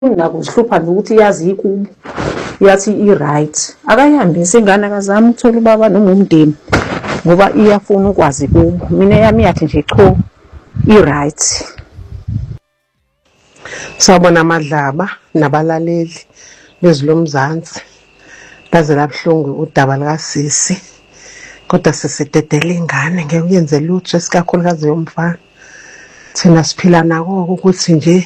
Nakuzihlupha nokuthi yazi ikubo yathi i-right akayihambise ingane akazama ukuthola ubaba noma umndeni ngoba iyafuna ukwazi kubo. Mina yami yathi nje cho i-right. Sawubona Madlaba nabalaleli bezwi lomzansi. Laze labuhlungu udaba likasisi. Kodwa sisededela ingane ngeke uyenze lutho esikakhulukazi yomfana. Thina siphila nako ukuthi nje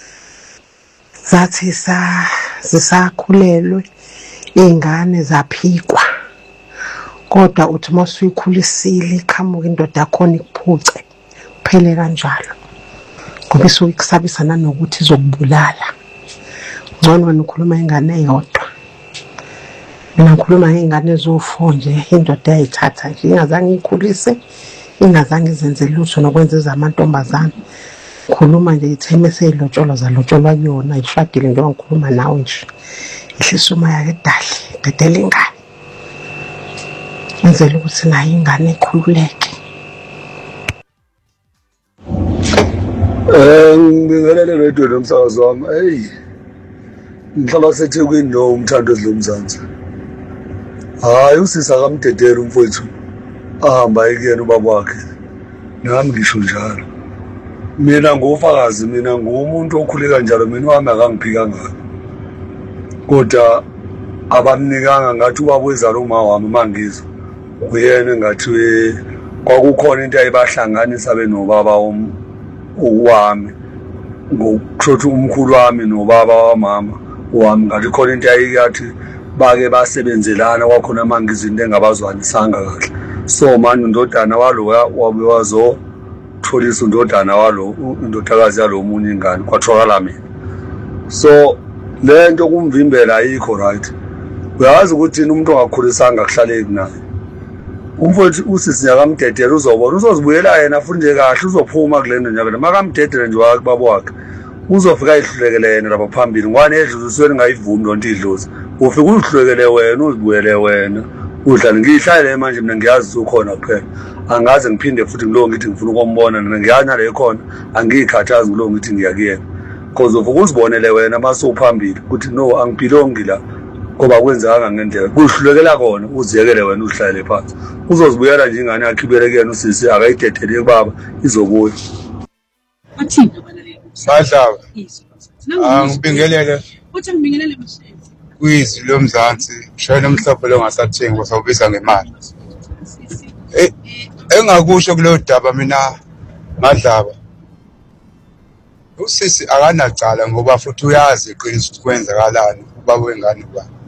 zathi zisakhulelwe ingane zaphikwa. Kodwa uthi mawusuyikhulisile iqhamuka indoda yakhona ikuphuce kuphele kanjalo. Ngoba isuke ikusabisa nanokuthi izokubulala. Ngcono wena ukhuluma ingane eyodwa. Mina ngikhuluma ngezingane eziwu-4 nje indoda yayithatha nje ingazange ikhulise ingazange izenze lutho nokwenza ezamantombazane. Khuluma nje itheme seyilotsholwa zalotsholwa kuyona ishadile njengoba ngikhuluma nawe nje. Ihlisa umoya kedali dedela ingane. Enzela ukuthi nayo ingane ikhululeke. Ngibingelele radio nomsakazi wami. Hey. Ngihlala seThekwini lo umthando dlomzansi. Hayi usisa kamdedela umfowethu. Ahamba ekuyena ubaba wakhe. Nami ngisho njalo. Mina ngofakazi mina ngumuntu okhule kanjalo mina wami akangiphika ngalo. Kodwa abamnikanga ngathi ubaba wezalo uma wami mangizwe. Uyena ngathi kwakukhona into ayibahlanganisa benobaba wami. Ngokusho umkhulu wami nobaba wamama wami ngathi khona into ayiyathi bake basebenzelana kwakhona manje izinto engabazwanisanga kahle. So manje indodana waloya wabe wazo tholisa indodana walo indodakazi yalomunye ingane kwatholakala mina. So lento kumvimbela ayikho right. Uyazi ukuthi umuntu ongakhulisanga kuhlaleki naye. Umfowethu usisi yakamdedela uzobona uzozibuyela yena futhi nje kahle uzophuma kulento nyabela makamdedela nje wakubaba wakhe. Uzofika ihlulekele yena lapha phambili ngwane edluzisweni ngayivumi lonto idlozi. Ufika uhlulekele wena uzibuyele wena. Udlala ngihlale manje mina ngiyazi ukhona kuphela. Angaze ngiphinde futhi ngilo ngithi ngifuna ukumbona mina ngiyana le khona angikhathazi ngilo ngithi ngiyakuyena. Because uvuka uzibonele wena mase uphambili ukuthi no angiphilongi la ngoba kwenzeka ngendlela. Kuhlulekela kona uziyekele wena uhlale phansi. Uzozibuyela nje ingane yakhe ibelekene usisi akayidedele kubaba izobuya. Athina abalaleli. Madlaba. Ngibingelele. Uthi ngibingelele mshezi. Kwizwi lomzansi, shayela umhlophe lo ngasathengi usawubiza ngemali. Engakusho kulo daba mina Madlaba. Usisi akanacala ngoba futhi uyazi iqiniso ukuthi kwenzakalani ubaba wengane ubani.